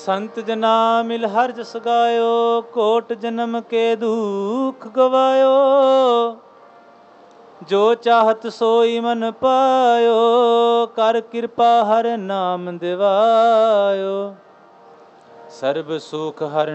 संत जना मिल हर जस गायो, कोट जन्म के दुख गवायो। जो चाहत सोई मन पायो, कर कृपा हर नाम दिवायो। सर्ब सुख हर